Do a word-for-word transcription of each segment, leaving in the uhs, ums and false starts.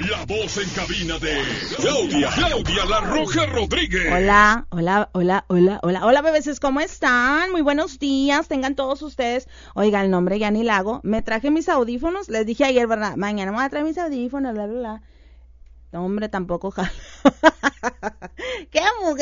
La voz en cabina de Claudia, Claudia La Roja Rodríguez. Hola, hola, hola, hola, hola, hola bebeses, ¿cómo están? Muy buenos días, tengan todos ustedes. Oiga, el nombre ya ni la hago. Me traje mis audífonos, les dije ayer, ¿verdad? Mañana me voy a traer mis audífonos, bla, bla, bla. No, hombre, tampoco jalo. ¡Qué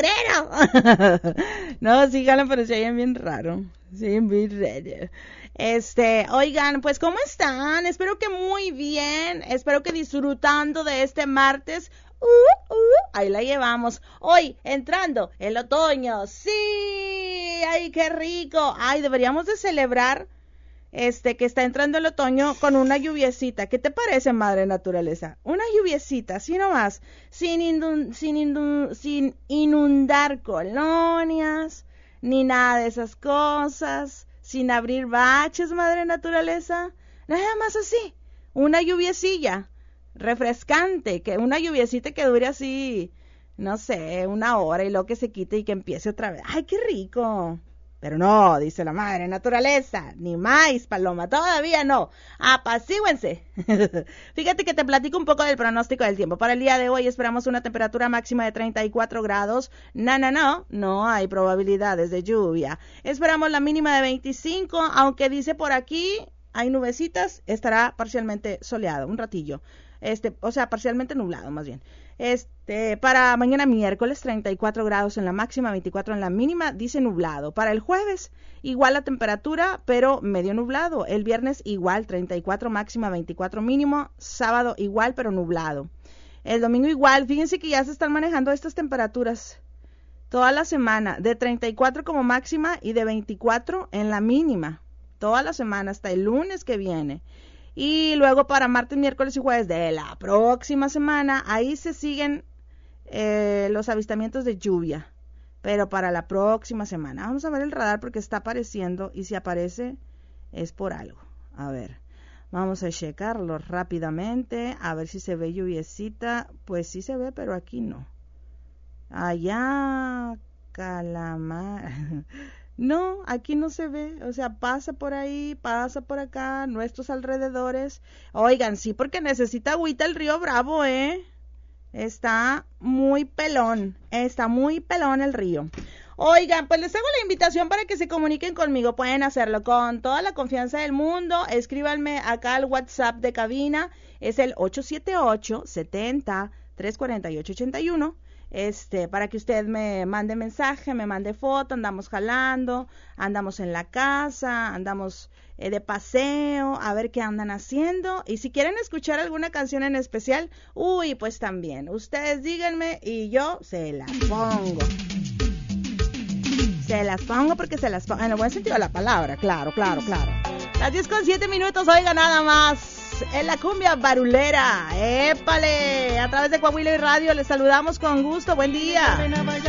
mugrero! No, sí jalan, pero se oyen bien raro. Sí, bien raro. Este, oigan, pues, ¿cómo están? Espero que muy bien. Espero que disfrutando de este martes. Uh, uh, ahí la llevamos. Hoy, entrando el otoño. ¡Sí! ¡Ay, qué rico! Ay, deberíamos de celebrar este que está entrando el otoño con una lluviecita. ¿Qué te parece, madre naturaleza? Una lluviecita, así nomás, sin, indun, sin, indun, sin inundar colonias, ni nada de esas cosas, sin abrir baches, madre naturaleza. Nada más así, una lluviecilla refrescante, que una lluviecita que dure así, no sé, una hora y luego que se quite y que empiece otra vez. ¡Ay, qué rico! Pero no, dice la madre naturaleza, ni más, paloma, todavía no, apacíguense. Fíjate que te platico un poco del pronóstico del tiempo. Para el día de hoy esperamos una temperatura máxima de treinta y cuatro grados, no, no, no, no hay probabilidades de lluvia. Esperamos la mínima de veinticinco, aunque dice por aquí, hay nubecitas, estará parcialmente soleado, un ratillo. Este, o sea, parcialmente nublado más bien. Este, para mañana miércoles, treinta y cuatro grados en la máxima, veinticuatro en la mínima, dice nublado. Para el jueves, igual la temperatura, pero medio nublado. El viernes igual, treinta y cuatro máxima, veinticuatro mínimo. Sábado igual, pero nublado. El domingo igual. Fíjense que ya se están manejando estas temperaturas toda la semana, de treinta y cuatro como máxima y de veinticuatro en la mínima. Toda la semana, hasta el lunes que viene. Y luego para martes, miércoles y jueves de la próxima semana, ahí se siguen eh, los avistamientos de lluvia. Pero para la próxima semana. Vamos a ver el radar porque está apareciendo y si aparece es por algo. A ver, vamos a checarlo rápidamente, a ver si se ve lluviecita. Pues sí se ve, pero aquí no. Allá, calamar... No, aquí no se ve, o sea, pasa por ahí, pasa por acá, nuestros alrededores. Oigan, sí, porque necesita agüita el río Bravo, ¿eh? Está muy pelón, está muy pelón el río. Oigan, pues les hago la invitación para que se comuniquen conmigo, pueden hacerlo con toda la confianza del mundo. Escríbanme acá al WhatsApp de cabina, es el ocho siete ocho, setenta, trescientos cuarenta y ocho, ochenta y uno. Este, para que usted me mande mensaje, me mande foto, andamos jalando, andamos en la casa, andamos eh, de paseo, a ver qué andan haciendo, y si quieren escuchar alguna canción en especial, uy, pues también, ustedes díganme y yo se las pongo, se las pongo porque se las pongo, en el buen sentido de la palabra, claro, claro, claro. Las diez con siete minutos, oiga nada más. En la cumbia barulera, épale, a través de Coahuila y Radio les saludamos con gusto, buen día.